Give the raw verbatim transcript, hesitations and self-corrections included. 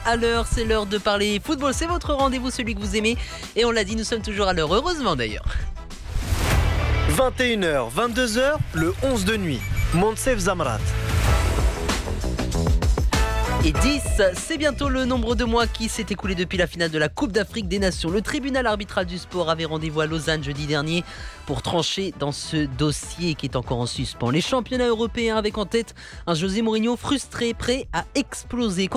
à l'heure, c'est l'heure de parler football, c'est votre rendez-vous, celui que vous aimez. Et on l'a dit, nous sommes toujours à l'heure, heureusement d'ailleurs. vingt et une heures, vingt-deux heures, le onze de nuit. Moncef Zamrat. Et dix, c'est bientôt le nombre de mois qui s'est écoulé depuis la finale de la Coupe d'Afrique des Nations. Le tribunal arbitral du sport avait rendez-vous à Lausanne jeudi dernier pour trancher dans ce dossier qui est encore en suspens. Les championnats européens avec en tête un José Mourinho frustré, prêt à exploser.